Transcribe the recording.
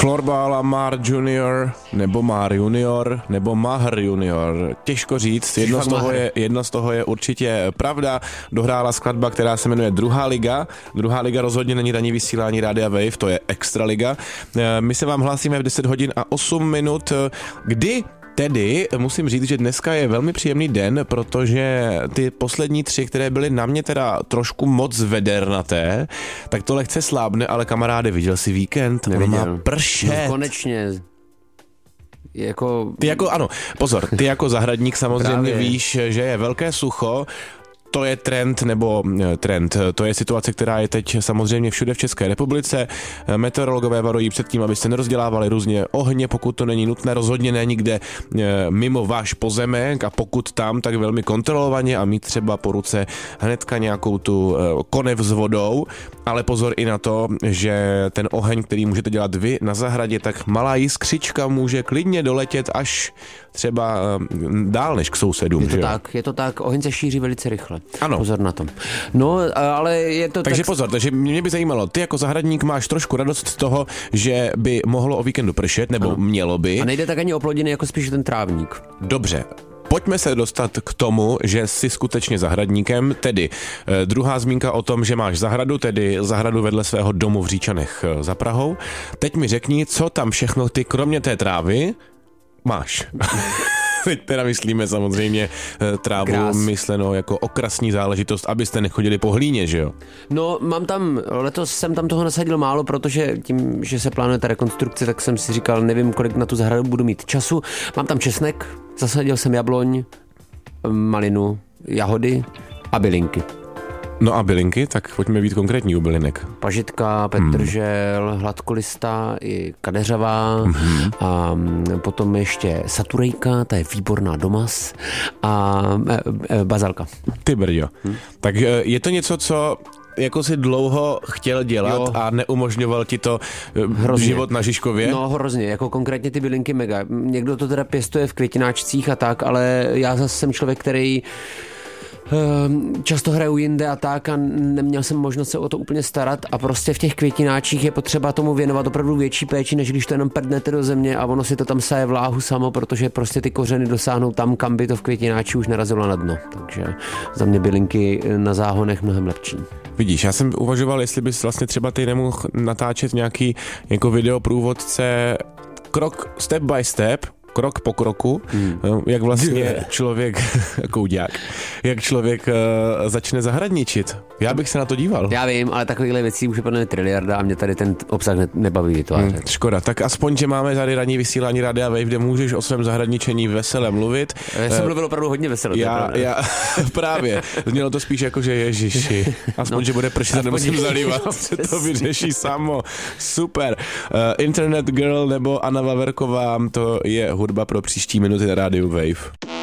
Florbal Mar Junior, nebo Mar Junior, nebo Mahr Junior. Těžko říct, jedno z toho je určitě pravda. Dohrála skladba, která se jmenuje Druhá liga. Druhá liga rozhodně není ranní vysílání Rádia Wave, to je Extraliga. My se vám hlásíme v 10 hodin a 8 minut, kdy tedy musím říct, že dneska je velmi příjemný den, protože ty poslední 3, které byly na mě teda trošku moc vedernaté, tak to lehce slábne, ale kamaráde, viděl jsi víkend? Neviděl. Má pršet. No, konečně. Ano, pozor, ty jako zahradník samozřejmě Právě. víš, že je velké sucho. To je trend, to je situace, která je teď samozřejmě všude v České republice. Meteorologové varují před tím, abyste nerozdělávali různě ohně, pokud to není nutné, rozhodně ne nikde mimo váš pozemek a pokud tam, tak velmi kontrolovaně a mít třeba po ruce hnedka nějakou tu konev s vodou, ale pozor i na to, že ten oheň, který můžete dělat vy na zahradě, tak malá jiskřička může klidně doletět až třeba dál než k sousedům. Je to tak, oheň se šíří velice rychle. Ano. Pozor na tom. No, ale je to takže tak... pozor, takže mě by zajímalo, ty jako zahradník máš trošku radost z toho, že by mohlo o víkendu pršet, nebo ano. Mělo by. A nejde tak ani o plodiny, jako spíš ten trávník. Dobře. Pojďme se dostat k tomu, že jsi skutečně zahradníkem, tedy druhá zmínka o tom, že máš zahradu, tedy zahradu vedle svého domu v Říčanech za Prahou. Teď mi řekni, co tam všechno ty, kromě té trávy, máš. Teď teda myslíme samozřejmě trávu myšleno jako okrasní záležitost, abyste nechodili po hlíně, že jo? No, letos jsem tam toho nasadil málo, protože tím, že se plánuje ta rekonstrukce, tak jsem si říkal, nevím, kolik na tu zahradu budu mít času. Mám tam česnek, zasadil jsem jabloň, malinu, jahody a bylinky. No a bylinky, tak pojďme být konkrétní u bylinek. Pažitka, petržel, hladkolista i kadeřavá a potom ještě saturejka, ta je výborná domas a bazalka. Ty brďo. Tak je to něco, co jako si dlouho chtěl dělat a neumožňoval ti to život na Žižkově? No hrozně, jako konkrétně ty bylinky mega. Někdo to teda pěstuje v květináčcích a tak, ale já zase jsem člověk, který často hraju jinde a tak a neměl jsem možnost se o to úplně starat a prostě v těch květináčích je potřeba tomu věnovat opravdu větší péči, než když to jenom prdnete do země a ono si to tam saje vláhu samo, protože prostě ty kořeny dosáhnou tam, kam by to v květináči už narazilo na dno. Takže za mě bylinky na záhonech mnohem lepší. Vidíš, já jsem uvažoval, jestli bys vlastně třeba ty nemohl natáčet nějaký jako videoprůvodce step by step, krok po kroku, jak vlastně člověk, koudák, jak člověk začne zahradničit. Já bych se na to díval. Já vím, ale takovýchhle věcí už je podle mě triliarda a mě tady ten obsah nebaví vytvářet. Škoda, tak aspoň, že máme tady ranní vysílání Rádia Wave, kde můžeš o svém zahradničení vesele mluvit. Já jsem mluvil opravdu hodně veselé. Já právě. Znělo to spíš jako, že ježiši. Aspoň, že bude pršet a nemusím zalívat. Se to vyřeší samo. Super. Internet Girl nebo Anna Vaverková, to je hudba pro příští minuty na Rádiu Wave.